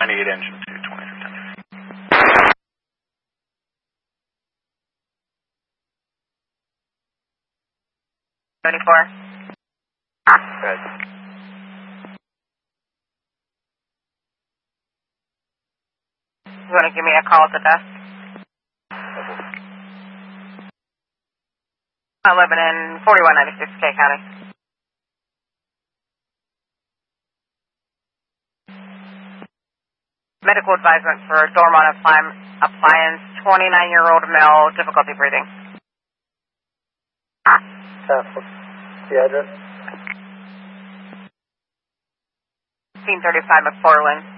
98 engine to 2310. 74. Good. You want to give me a call at the desk? I live in 4196 K County. Medical advisement for Dormont appliance, 29-year-old male, difficulty breathing. The address? 1535 McFarland.